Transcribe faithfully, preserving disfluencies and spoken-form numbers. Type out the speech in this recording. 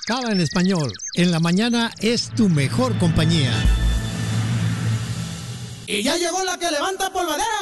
Cava en español. En la mañana es tu mejor compañía. Y ya llegó la que levanta polvadera.